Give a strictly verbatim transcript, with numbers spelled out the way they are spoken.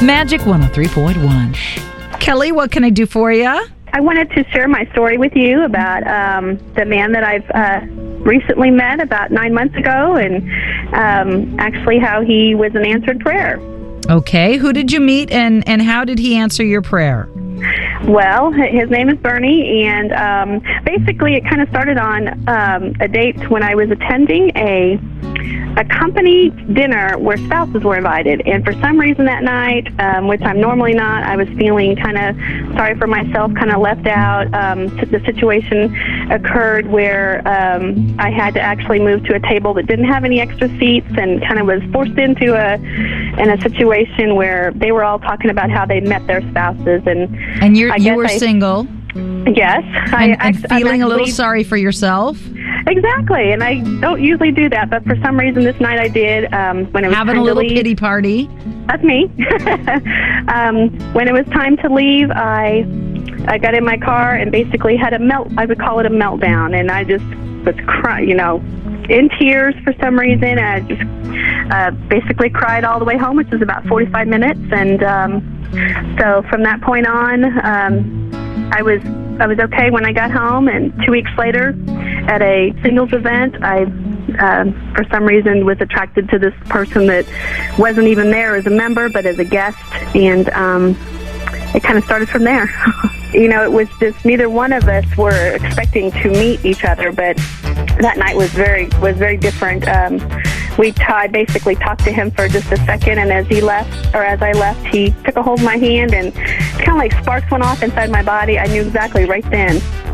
Magic one oh three point one. Kelly, what can I do for you? I wanted to share my story with you about um, the man that I've uh, recently met about nine months ago, and um, actually how he was an answered prayer. Okay. Who did you meet, and, and how did he answer your prayer? Well, his name is Bernie, and um, basically it kind of started on um, a date when I was attending a a company dinner where spouses were invited. And for some reason that night, um, which I'm normally not, I was feeling kind of sorry for myself, kind of left out. Um, the situation occurred where um, I had to actually move to a table that didn't have any extra seats, and kind of was forced into a in a situation where they were all talking about how they met their spouses. And And you're, I you guess were I, single. Yes. And, I, and act- I'm feeling a little actually- sorry for yourself. Exactly, and I don't usually do that, but for some reason this night I did. Um, when it was Having time a little to leave, pity party. That's me. um, when it was time to leave, I I got in my car and basically had a melt. I would call it a meltdown, and I just was crying, you know, in tears for some reason. And I just uh, basically cried all the way home, which was about forty-five minutes, and um, so from that point on, um, I was. I was okay when I got home, and two weeks later, at a singles event, I, uh, for some reason, was attracted to this person that wasn't even there as a member, but as a guest, and um, it kind of started from there. You know, it was just neither one of us were expecting to meet each other, but that night was very was very different. Um, we t- I basically talked to him for just a second, and as he left, or as I left, he took a hold of my hand, and kind of like sparks went off inside my body. I knew exactly right then